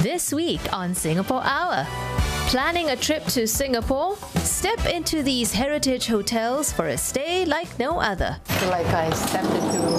This week on Singapore Hour. Planning a trip to Singapore? Step into these heritage hotels for a stay like no other. Like I stepped into